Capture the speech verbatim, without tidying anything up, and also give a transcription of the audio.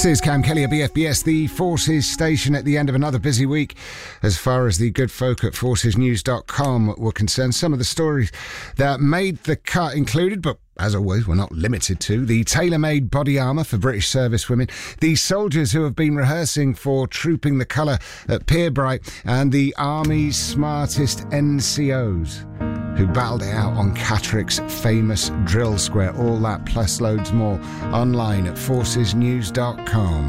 This is Cam Kelly at B F B S, the Forces station, at the end of another busy week. As far as the good folk at forces news dot com were concerned, some of the stories that made the cut included, but as always, we're not limited to, the tailor-made body armour for British servicewomen, the soldiers who have been rehearsing for Trooping the Colour at Pierbright, and the Army's smartest N C Os who battled it out on Catterick's famous drill square. All that plus loads more online at forces news dot com.